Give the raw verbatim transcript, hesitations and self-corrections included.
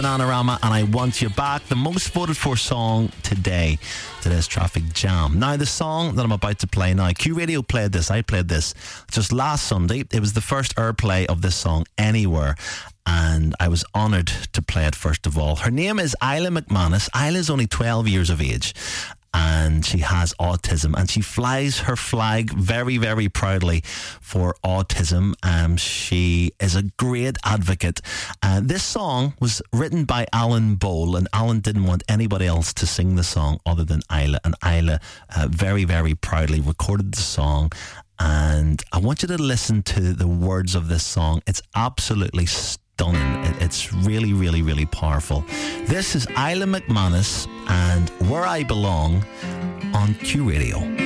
Bananarama and I Want You Back, the most voted for song today, today's Traffic Jam. Now, the song that I'm about to play now, Q Radio played this, I played this just last Sunday. It was the first airplay of this song anywhere, and I was honoured to play it first of all. Her name is Isla McManus. Isla's only twelve years of age, and she has autism, and she flies her flag very, very proudly for autism. Um, she is a great advocate. Uh, this song was written by Alan Bowl, and Alan didn't want anybody else to sing the song other than Isla, and Isla uh, very, very proudly recorded the song. And I want you to listen to the words of this song. It's absolutely stunning. It, it's really, really, really powerful. This is Isla McManus and Where I Belong on Q Radio.